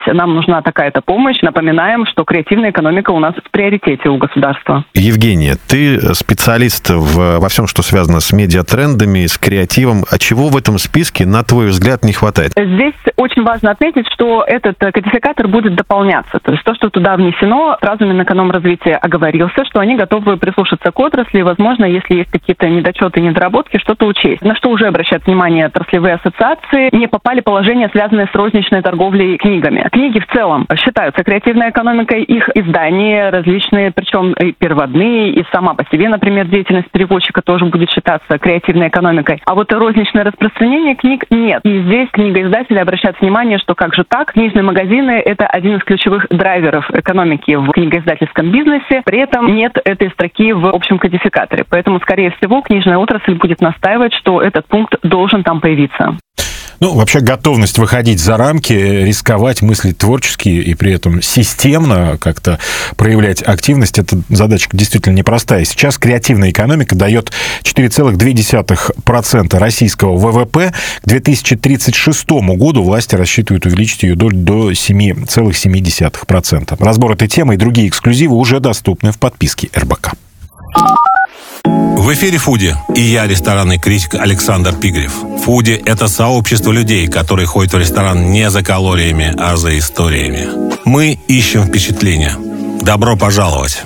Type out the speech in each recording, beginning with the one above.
нам нужна такая-то помощь. Напоминаем, что креативная экономика у нас в приоритете у государства. Евгения, ты специалист во всем, что связано с медиатрендами, с креативом. А чего в этом списке, на твой взгляд, не хватает? Здесь очень важно отметить, что этот кодификатор будет дополняться. То есть то, что туда внесено, сразу Минэкономразвития оговорился, что они готовы прислушаться к отрасли, и, возможно, если есть какие-то недочеты и недоработки, что-то учесть. На что уже обращают внимание отраслевые ассоциации, не попали положения, связанные с розничной торговлей книгами. Книги в целом считаются креативной экономикой, их издания различные, причем и переводные, и сама по себе, например, деятельность переводчика тоже будет считаться креативной экономикой. А вот розничное распространение книг нет. И здесь книгоиздатели обращают внимание, что как же так? Книжные магазины – это один из ключевых драйверов экономики в книгоиздательском бизнесе. При этом нет этой строки в общем кодификаторе. Поэтому, скорее всего, книжная отрасль будет настаивать, что этот пункт должен там появиться. Ну, вообще, готовность выходить за рамки, рисковать, мыслить творчески и при этом системно как-то проявлять активность, это задача действительно непростая. Сейчас креативная экономика дает 4,2% российского ВВП. К 2036 году власти рассчитывают увеличить ее долю до 7,7%. Разбор этой темы и другие эксклюзивы уже доступны в подписке РБК. В эфире «Фуди» и я, ресторанный критик Александр Пигарев. «Фуди» — это сообщество людей, которые ходят в ресторан не за калориями, а за историями. Мы ищем впечатления. Добро пожаловать!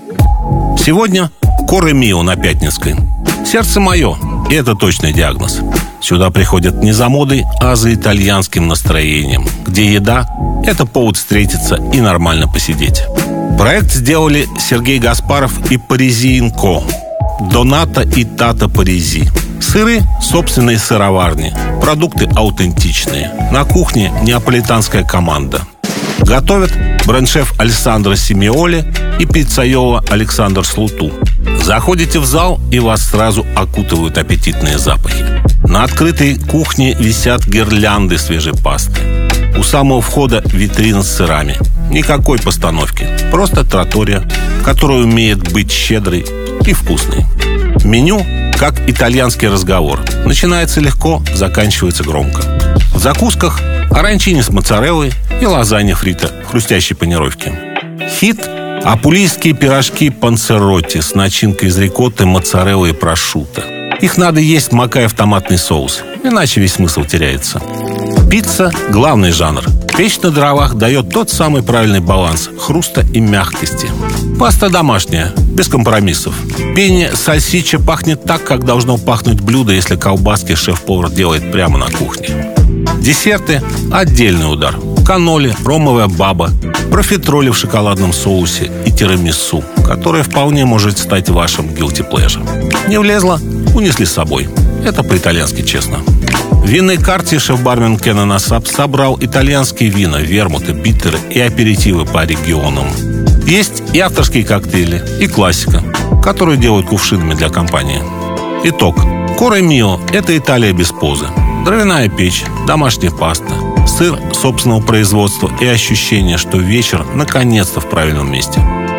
Сегодня Коре Мио на Пятницкой. Сердце мое — это точный диагноз. Сюда приходят не за модой, а за итальянским настроением, где еда — это повод встретиться и нормально посидеть. Проект сделали Сергей Гаспаров и Паризи & Ко. Доната и Тата Паризи. Сыры – собственные сыроварни. Продукты аутентичные. На кухне неаполитанская команда. Готовят бренд-шеф Алессандро Симеоли и пиццайола Александр Слуту. Заходите в зал, и вас сразу окутывают аппетитные запахи. На открытой кухне висят гирлянды свежей пасты. У самого входа витрина с сырами. Никакой постановки. Просто траттория, которая умеет быть щедрой и вкусный. Меню как итальянский разговор. Начинается легко, заканчивается громко. В закусках оранчини с моцареллой и лазанья фрита в хрустящей панировке. Хит – апулийские пирожки панцеротти с начинкой из рикотты, моцареллы и прошутто. Их надо есть, макая в томатный соус, иначе весь смысл теряется. Пицца – главный жанр. Печь на дровах дает тот самый правильный баланс хруста и мягкости. Паста домашняя, без компромиссов. Пенни сальсича пахнет так, как должно пахнуть блюдо, если колбаски шеф-повар делает прямо на кухне. Десерты – отдельный удар. Каноли, ромовая баба, профитроли в шоколадном соусе и тирамису, которое вполне может стать вашим guilty pleasure. Не влезло – унесли с собой. Это по-итальянски честно. В винной карте шеф-бармен Кеннон Асап собрал итальянские вина, вермуты, биттеры и аперитивы по регионам. Есть и авторские коктейли, и классика, которую делают кувшинами для компании. Итог. Коре Мио – это Италия без позы. Дровяная печь, домашняя паста, сыр собственного производства и ощущение, что вечер наконец-то в правильном месте.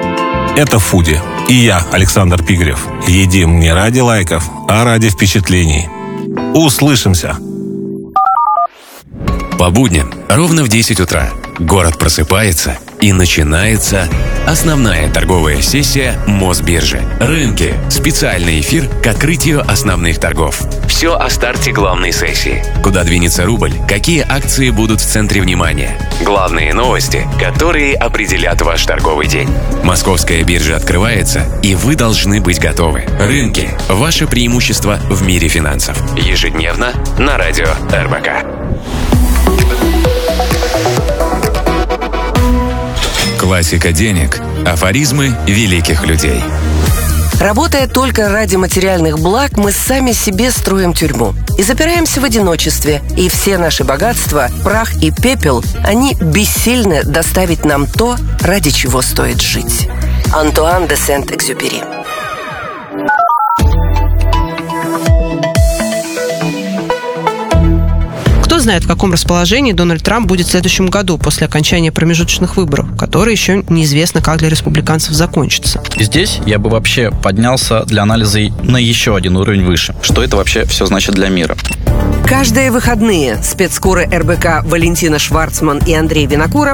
Это «Фуди». И я, Александр Пигарев. Едим не ради лайков, а ради впечатлений. Услышимся! По будням ровно в 10 утра город просыпается, и начинается основная торговая сессия Мосбиржи. Рынки. Специальный эфир к открытию основных торгов. Все о старте главной сессии. Куда двинется рубль, какие акции будут в центре внимания. Главные новости, которые определят ваш торговый день. Московская биржа открывается, и вы должны быть готовы. Рынки. Ваше преимущество в мире финансов. Ежедневно на радио РБК. Классика денег. Афоризмы великих людей. Работая только ради материальных благ, мы сами себе строим тюрьму. И запираемся в одиночестве. И все наши богатства, прах и пепел, они бессильны доставить нам то, ради чего стоит жить. Антуан де Сент-Экзюпери. знает, в каком расположении Дональд Трамп будет в следующем году после окончания промежуточных выборов, которые еще неизвестно, как для республиканцев закончатся. Здесь я бы вообще поднялся для анализа на еще один уровень выше. Что это вообще все значит для мира? Каждые выходные спецскоры РБК Валентина Шварцман и Андрей Винокуров